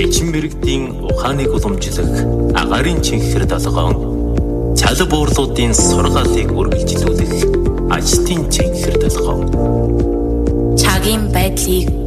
Шичин мэрэгдийн ухааныг уламжлах агарын чихэр долгоон, цалб уурлуудын сургаалыг үргэлжлүүлэх ажтын чихэр долгоон. Чагийн байдлыг